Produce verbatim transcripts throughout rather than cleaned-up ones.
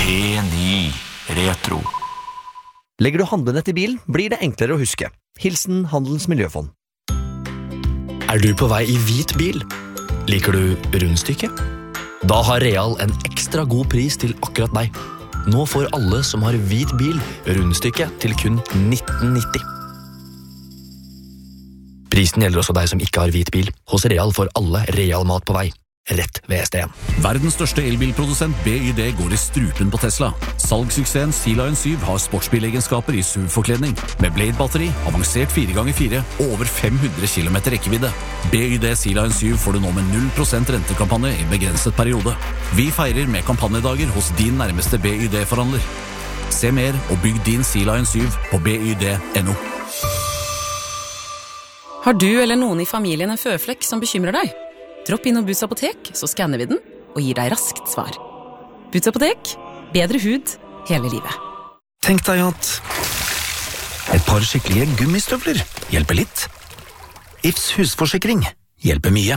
P-ny Retro. Legger du handlenett i bilen, blir det enklere å huske. Hilsen Handelens Miljøfond. Er du på vei i hvit bil? Liker du rundstykke? Da har Real en ekstra god pris til akkurat deg. Nå får alle som har hvit bil rundstykke til kun nitten nitti. Prisen gjelder også deg som ikke har hvit bil. Hos Real får alle Real mat på vei. Rett ved S D en. Verdens største elbilprodusent B Y D går i strupen på Tesla. Salgssuksessen Sea Lion syv har sportsbilegenskaper i S U V-forkledning, med Blade-batteri, avansert fire ganger fire og over fem hundre kilometer rekkevidde. B Y D Sea Lion syv får du nå med null prosent rentekampanje i begrenset periode. Vi feirer med kampanjedager hos din nærmeste B Y D-forhandler. Se mer og bygg din Sea Lion syv på b y d punktum no. Har du eller noen i familien en føflekk som bekymrer deg? Dropp inn og Boots apotek, så skanner vi den og gir deg raskt svar. Boots apotek, bedre hud hele livet. Tenk deg at et par skikkelige gummistøvler hjelper litt. Ifs husforsikring hjelper mye.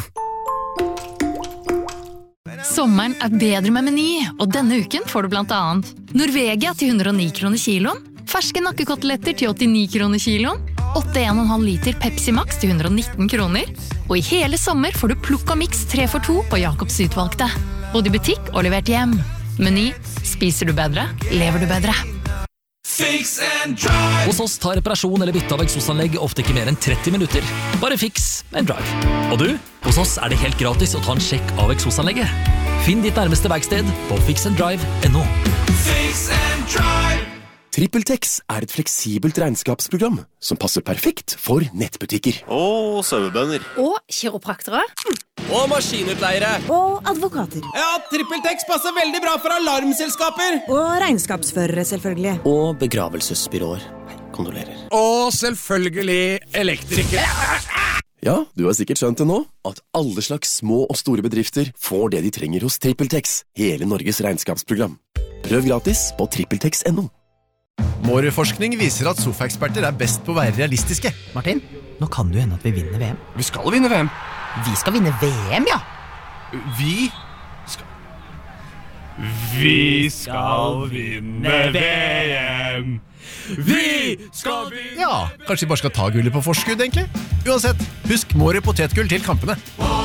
Sommeren er bedre med Meny, og denne uken får du blant annet Norvegia til hundre og ni kroner kiloen, ferske nakkekoteletter til åttini kroner kiloen, åtte komma en halv liter Pepsi Max til hundre og nitten kroner, og i hele sommer får du plukk og mix tre for to på Jacobs utvalgte. Både i butikk og levert hjem. Meny. Spiser du bedre, lever du bedre. Fix and drive. Hos oss tar reparasjon eller bytte av eksosanlegg ofte ikke mer enn tretti minutter. Bare fix and drive. Og du? Hos oss er det helt gratis å ta en sjekk av eksosanlegget. Finn ditt nærmeste verksted på fix and drive punktum no. Fix and drive. TrippelTex er et fleksibelt regnskapsprogram som passer perfekt for nettbutikker. Og sauebønder. Og kiropraktere. Og maskinutleiere. Og advokater. Ja, TrippelTex passer veldig bra for alarmselskaper. Og regnskapsførere, selvfølgelig. Og begravelsesbyråer. Kondolerer. Og selvfølgelig elektrikere. Ja, du har sikkert skjønt det nå, at alle slags små og store bedrifter får det de trenger hos TrippelTex, hele Norges regnskapsprogram. Prøv gratis på trippeltex punktum no. Mårud-forskning viser at sofaeksperter er best på å være realistiske. Martin, nå kan du hende at vi vinner V M. Vi skal vinne V M. Vi skal vinne V M, ja. Vi skal... Vi skal vinne V M. Vi skal vinne... Ja, kanskje vi bare skal ta gullet på forskudd, egentlig? Uansett, husk Mårud potetgull til kampene.